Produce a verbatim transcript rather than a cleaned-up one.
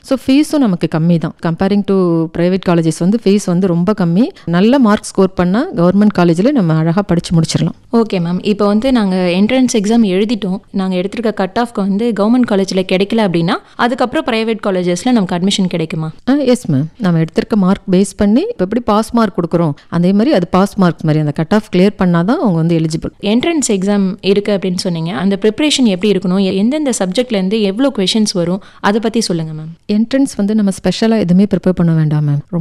So ஃபீஸும் நமக்கு கம்மி தான். கம்பேரிங் டு ப்ரைவேட் காலேஜஸ் வந்து ஃபீஸ் வந்து ரொம்ப கம்மி. நல்ல மார்க் ஸ்கோர் பண்ணால் கவர்மெண்ட் காலேஜில் நம்ம அழகாக படித்து முடிச்சிடலாம். ஓகே மேம், இப்போ வந்து நாங்கள் என்ட்ரன்ஸ் எக்ஸாம் எழுதிட்டோம், நாங்கள் எடுத்திருக்க கட் ஆஃப்க்கு வந்து கவர்மெண்ட் காலேஜில் கிடைக்கல அப்படின்னா அதுக்கப்புறம் ப்ரைவேட் காலேஜஸில் நமக்கு அட்மிஷன் கிடைக்குமா? ஆ எஸ் மேம். நம்ம எடுத்திருக்க மார்க் பேஸ் பண்ணி இப்போ எப்படி பாஸ் மார்க் கொடுக்குறோம் அதே மாதிரி அது பாஸ் மார்க் மாதிரி அந்த கட் ஆஃப் கிளியர் பண்ணால் தான் அவங்க வந்து எலிஜிபிள். என்ட்ரன்ஸ் எக்ஸாம் இருக்குது அப்படின்னு சொன்னீங்க, அந்த ப்ரிப்பரேஷன் எப்படி இருக்கணும், எந்தெந்த சப்ஜெக்ட்லேருந்து எவ்வளோ கொஷின்ஸ் வரும் அதை பற்றி சொல்லுங்கள் மேம். என்ட்ரன்ஸ் வந்து நம்ம ஸ்பெஷலாக எதுவுமே ப்ரிப்பேர் பண்ண வேண்டாம் மேம்.